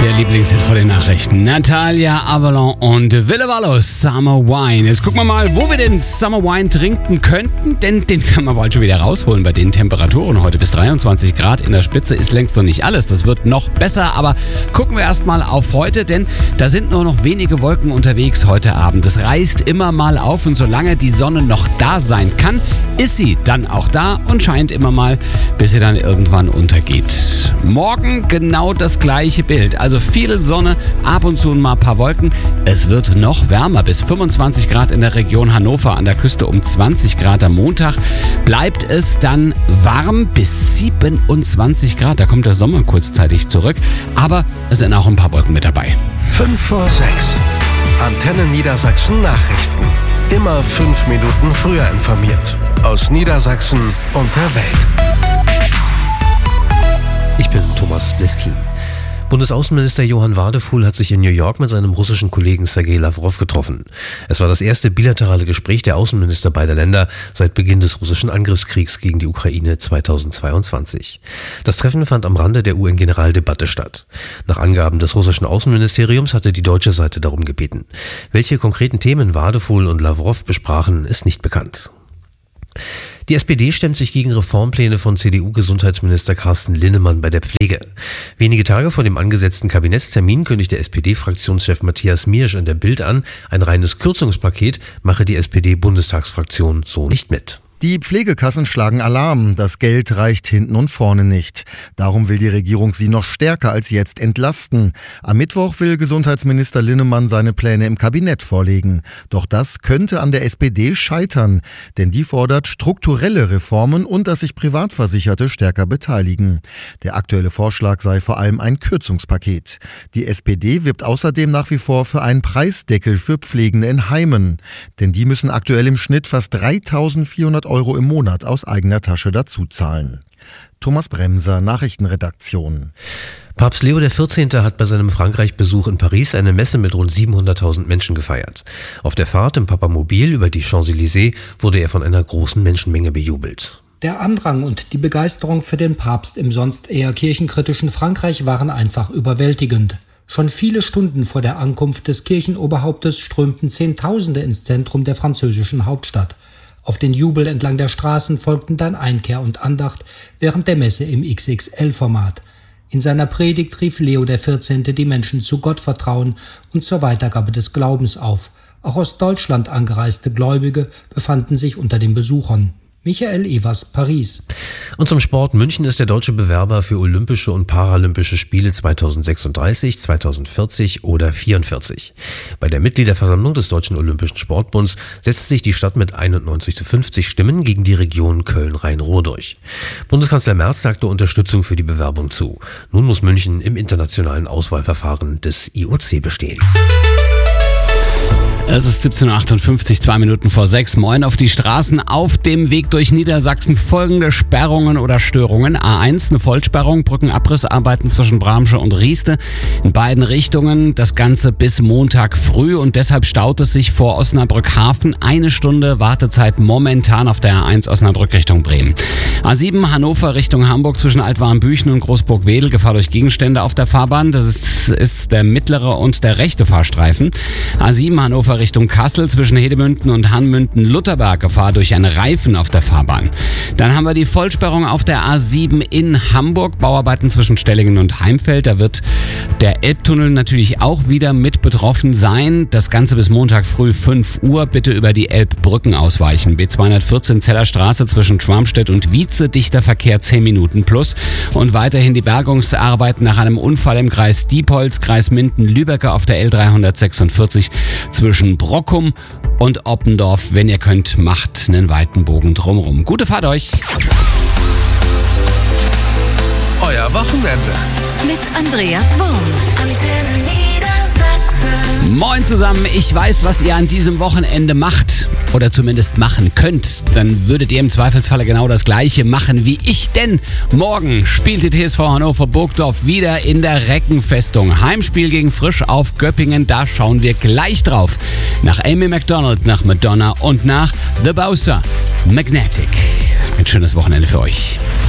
Der Lieblingshit vor den Nachrichten. Natalia Avalon und Ville Vallo, Summer Wine. Jetzt gucken wir mal, wo wir den Summer Wine trinken könnten, denn den kann man bald schon wieder rausholen bei den Temperaturen. Heute bis 23 Grad in der Spitze ist längst noch nicht alles. Das wird noch besser, aber gucken wir erstmal auf heute, denn da sind nur noch wenige Wolken unterwegs heute Abend. Es reißt immer mal auf und solange die Sonne noch da sein kann, ist sie dann auch da und scheint immer mal, bis sie dann irgendwann untergeht. Morgen genau das gleiche Bild. Also viele Sonne, ab und zu mal ein paar Wolken. Es wird noch wärmer, bis 25 Grad in der Region Hannover, an der Küste um 20 Grad am Montag. Bleibt es dann warm bis 27 Grad. Da kommt der Sommer kurzzeitig zurück. Aber es sind auch ein paar Wolken mit dabei. 5 vor 6. Antenne Niedersachsen Nachrichten. Immer 5 Minuten früher informiert. Aus Niedersachsen und der Welt. Ich bin Thomas Bleskin. Bundesaußenminister Johann Wadefuhl hat sich in New York mit seinem russischen Kollegen Sergei Lawrow getroffen. Es war das erste bilaterale Gespräch der Außenminister beider Länder seit Beginn des russischen Angriffskriegs gegen die Ukraine 2022. Das Treffen fand am Rande der UN-Generaldebatte statt. Nach Angaben des russischen Außenministeriums hatte die deutsche Seite darum gebeten. Welche konkreten Themen Wadefuhl und Lawrow besprachen, ist nicht bekannt. Die SPD stemmt sich gegen Reformpläne von CDU-Gesundheitsminister Carsten Linnemann bei der Pflege. Wenige Tage vor dem angesetzten Kabinettstermin kündigte SPD-Fraktionschef Matthias Miersch in der Bild an, ein reines Kürzungspaket mache die SPD-Bundestagsfraktion so nicht mit. Die Pflegekassen schlagen Alarm. Das Geld reicht hinten und vorne nicht. Darum will die Regierung sie noch stärker als jetzt entlasten. Am Mittwoch will Gesundheitsminister Linnemann seine Pläne im Kabinett vorlegen. Doch das könnte an der SPD scheitern. Denn die fordert strukturelle Reformen und dass sich Privatversicherte stärker beteiligen. Der aktuelle Vorschlag sei vor allem ein Kürzungspaket. Die SPD wirbt außerdem nach wie vor für einen Preisdeckel für Pflegende in Heimen. Denn die müssen aktuell im Schnitt fast 3.400 Euro im Monat aus eigener Tasche dazuzahlen. Thomas Bremser, Nachrichtenredaktion. Papst Leo XIV. Hat bei seinem Frankreich-Besuch in Paris eine Messe mit rund 700.000 Menschen gefeiert. Auf der Fahrt im Papamobil über die Champs-Élysées wurde er von einer großen Menschenmenge bejubelt. Der Andrang und die Begeisterung für den Papst im sonst eher kirchenkritischen Frankreich waren einfach überwältigend. Schon viele Stunden vor der Ankunft des Kirchenoberhauptes strömten Zehntausende ins Zentrum der französischen Hauptstadt. Auf den Jubel entlang der Straßen folgten dann Einkehr und Andacht während der Messe im XXL-Format. In seiner Predigt rief Leo XIV. Die Menschen zu Gottvertrauen und zur Weitergabe des Glaubens auf. Auch aus Deutschland angereiste Gläubige befanden sich unter den Besuchern. Michael Evers, Paris. Und zum Sport. München ist der deutsche Bewerber für Olympische und Paralympische Spiele 2036, 2040 oder 44. Bei der Mitgliederversammlung des Deutschen Olympischen Sportbunds setzte sich die Stadt mit 91:50 Stimmen gegen die Region Köln-Rhein-Ruhr durch. Bundeskanzler Merz sagte Unterstützung für die Bewerbung zu. Nun muss München im internationalen Auswahlverfahren des IOC bestehen. Es ist 17.58 Uhr, 2 Minuten vor 6. Moin auf die Straßen. Auf dem Weg durch Niedersachsen folgende Sperrungen oder Störungen. A1, eine Vollsperrung, Brückenabrissarbeiten zwischen Bramsche und Rieste. In beiden Richtungen, das Ganze bis Montag früh. Und deshalb staut es sich vor Osnabrück-Hafen. 1 Stunde Wartezeit momentan auf der A1 Osnabrück Richtung Bremen. A7 Hannover Richtung Hamburg zwischen Altwarmbüchen und Großburg-Wedel. Gefahr durch Gegenstände auf der Fahrbahn. Das ist der mittlere und der rechte Fahrstreifen. A7 Hannover Richtung Kassel zwischen Hedemünden und Hanmünden-Lutherberg. Gefahr durch einen Reifen auf der Fahrbahn. Dann haben wir die Vollsperrung auf der A7 in Hamburg. Bauarbeiten zwischen Stellingen und Heimfeld. Da wird der Elbtunnel natürlich auch wieder mit betroffen sein. Das Ganze bis Montag früh 5 Uhr. Bitte über die Elbbrücken ausweichen. B214 Zellerstraße zwischen Schwarmstedt und Wietze. Dichter Verkehr 10 Minuten plus. Und weiterhin die Bergungsarbeiten nach einem Unfall im Kreis Diepholz, Kreis Minden-Lübecker auf der L346 zwischen Brockum und Oppendorf. Wenn ihr könnt, macht einen weiten Bogen drumherum. Gute Fahrt euch! Euer Wochenende. Mit Andreas Worm. Antenne Niedersachsen. Moin zusammen, ich weiß, was ihr an diesem Wochenende macht oder zumindest machen könnt. Dann würdet ihr im Zweifelsfalle genau das Gleiche machen wie ich, denn morgen spielt die TSV Hannover Burgdorf wieder in der Reckenfestung. Heimspiel gegen Frisch auf Göppingen, da schauen wir gleich drauf. Nach Amy Macdonald, nach Madonna und nach The Bowser, Magnetic. Ein schönes Wochenende für euch.